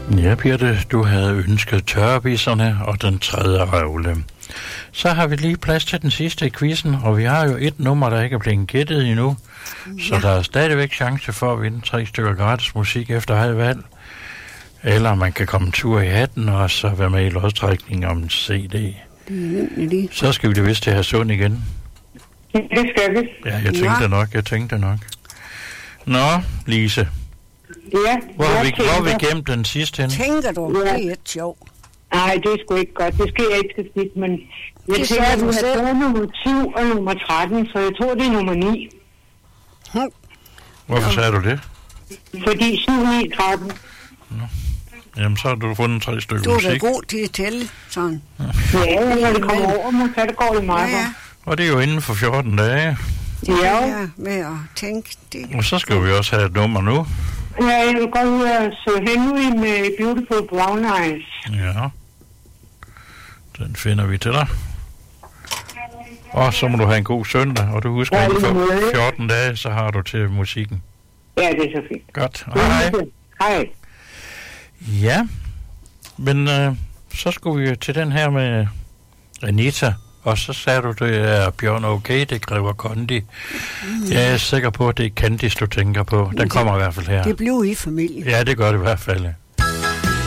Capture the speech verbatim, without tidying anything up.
Ja, Birte, du havde ønsket tørrebisserne og den tredje røvle. Så har vi lige plads til den sidste i quizzen, og vi har jo et nummer, der ikke er blevet gættet endnu. Ja. Så der er stadigvæk chance for at vinde tre stykker gratis musik efter halv valg. Eller man kan komme en tur i hatten og så være med i lodtrækning om en C D. Det så skal vi det vist til at have sund igen. Ja, det skal vi. Ja, jeg tænkte ja. nok, jeg tænkte nok. Nå, Lise. Ja, hvor har vi, hvor har vi gemt den sidste henne? Tænker du, ja. det er et sjov. Nej, det er sgu ikke godt. Det sker ikke så skidt, men jeg det tænker, at du har taget nummer syv og nummer tretten, så jeg tror, det er nummer ni. Hm. Hvorfor sagde du det? Fordi syv, ni, tretten. Nå. Jamen, så har du fundet tre stykker du musik. Du er god til at tælle, sådan. Ja, ja når det kommer over mig, så det går det meget ja, ja. Og det er jo inden for fjorten dage. Ja, ja, med at tænke det. Og så skal vi også have et nummer nu. Ja, jeg vil godt høre Sir Henry med Beautiful Brown Eyes. Ja. Den finder vi til dig. Og så må du have en god søndag, og du husker, ja, inden for fjorten dage, så har du til musikken. Ja, det er så fint. Godt. Hej. Hej. Ja, men øh, så skulle vi til den her med Anita, og så sagde du, det er Bjørn Okay, det kræver Kondi. Mm. Jeg er sikker på, at det er Candice, du tænker på. Den kommer i hvert fald her. Det bliver i familie. Ja, det gør det i hvert fald.